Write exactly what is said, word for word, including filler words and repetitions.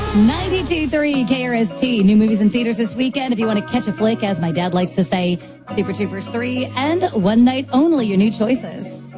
ninety-two point three K R S T. New movies in theaters this weekend. If you want to catch a flick, as my dad likes to say, Super Troopers three and One Night Only, your new choices.